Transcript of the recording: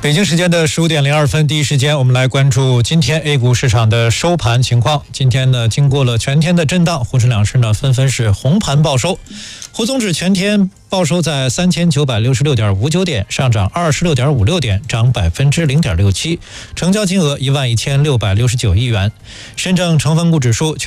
北京时间的15点02分，第一时间我们来关注今天 A 股市场的收盘情况。今天呢，经过了全天的震荡，沪深两市呢纷纷是红盘报收。沪综指全天报收在3966.59点，上涨26.56点，涨0.67%，成交金额11669亿元。深证成分股指数